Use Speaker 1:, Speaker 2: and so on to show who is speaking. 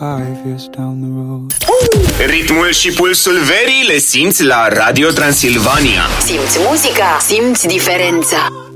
Speaker 1: years down the road.
Speaker 2: Ritmul și pulsul verii le simți la Radio Transilvania.
Speaker 3: Simți muzica, simți diferența.